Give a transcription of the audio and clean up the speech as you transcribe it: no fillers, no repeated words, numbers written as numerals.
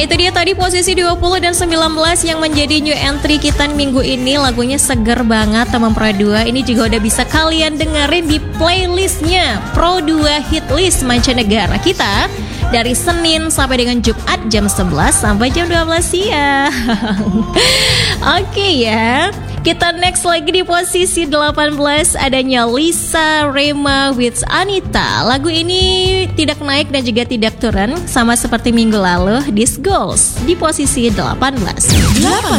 itu dia tadi posisi 20 dan 19 yang menjadi new entry kita minggu ini. Lagunya seger banget teman Pro 2. Ini juga udah bisa kalian dengerin di playlistnya Pro 2 Hit List Mancanegara kita dari Senin sampai dengan Jumat jam 11 sampai jam 12 siang. Oke ya. Kita next lagi di posisi 18 adanya Lisa Rema with Anita. Lagu ini tidak naik dan juga tidak turun sama seperti minggu lalu. This Goes di posisi 18.